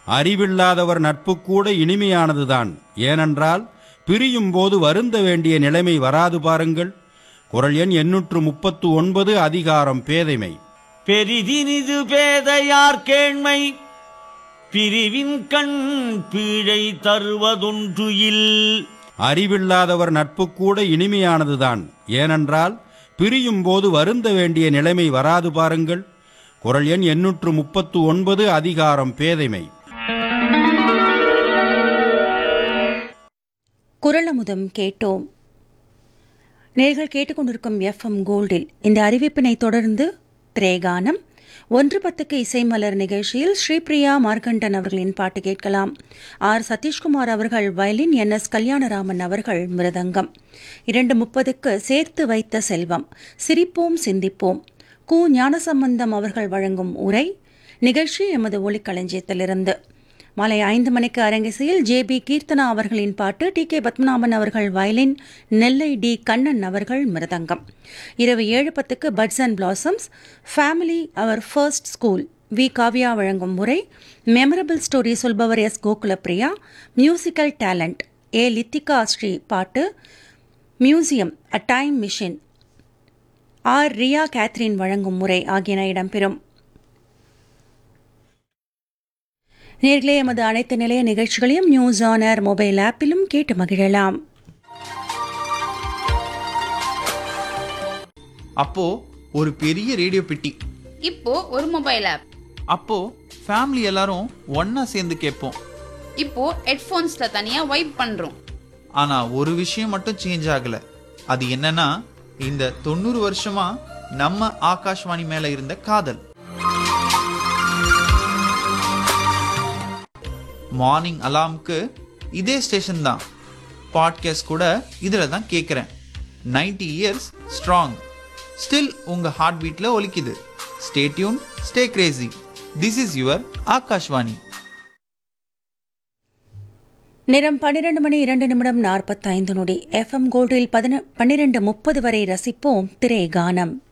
அறிவில்லாதவர் நட்பு கூட இனிமையானதுதான். ஏனென்றால் பிரியும் போது வருந்த வேண்டிய நிலைமை வராது பாருங்கள். குறள் எண் 839, அதிகாரம் பேதைமை. பெரிதினிது பேதையார் கேண்மை, பிரிவின் கண் பீழை தருவதொன்று இல். அறிவில்லாதவர் நட்பு கூட இனிமையானதுதான். ஏனென்றால் பிரியும் போது வருந்த வேண்டிய நிலைமை வராது பாருங்கள். குறள் எண் 839, அதிகாரம் பேதைமை. குறளமுதம் கேட்டோம். நேர்கள் கேட்டுக்கொண்டிருக்கும் எஃப்எம் கோல்டில் இந்த அறிவிப்பினை தொடர்ந்து திரேகானம் 1:10 இசைமலர் நிகழ்ச்சியில் ஸ்ரீபிரியா மார்கண்டன் அவர்களின் பாட்டு கேட்கலாம். ஆர் சதீஷ்குமார் அவர்கள் வயலின், NS கல்யாணராமன் அவர்கள் மிருதங்கம். 2:30 சேர்த்து வைத்த செல்வம், சிரிப்போம் சிந்திப்போம், கு ஞானசம்பந்தம் அவர்கள் வழங்கும் உரை நிகழ்ச்சி எமது ஒளிக்களஞ்சியத்திலிருந்து. மாலை 5 மணிக்கு அரங்கிசையில் JB கீர்த்தனா அவர்களின் பாட்டு, TK பத்மநாபன் அவர்கள் வயலின், நெல்லை D கண்ணன் அவர்கள் மிருதங்கம். இரவு 7:10 puts and blossoms, family our first school, we Kavya வழங்கும் முறை, memorable story சொல்பவர் S Gokulapriya, musical talent A Lithika Sri பாட்டு, மியூசியம் அ time machine R Riya Catherine வழங்கும் முறை ஆகியன இடம்பெறும். நேர்களே, எமது அனைத்து நிலைய நிகழ்ச்சிகளையும் நியூஸ் ஆன் ஏர் மொபைல் ஆப்பிலும் கேட்டு மகிழலாம். அப்போ ஒரு பெரிய ரேடியோ பெட்டி, இப்போ ஒரு மொபைல் ஆப், அப்போ ஃபேமிலி எல்லாரும் ஒன்னா சேர்ந்து கேட்போம். இப்போ ஹெட்போன்ஸ்ல தனியா வைப் பண்றோம். ஆனா ஒரு விஷயம் மட்டும் சேஞ்ச் ஆகல. அது என்னன்னா, இந்த 90 வருஷமா நம்ம ஆகாஷ்வாணி மேல இருந்த காதல். மார்னிங் அலார்முக்கு இதே ஸ்டேஷன் தான். பாட்காஸ்ட் கூட இதுல தான் கேட்குறேன். 90 இயர்ஸ் ஸ்ட்ராங், ஸ்டில் உங்க heart பீட்ல ஒலிக்குது. Stay tune, stay Crazy. This is your Akashvani. நேரம் 12:02:45. எஃப்எம் கோல்டில் 12:30 வரை ரசிப்போம் திரை கானம்.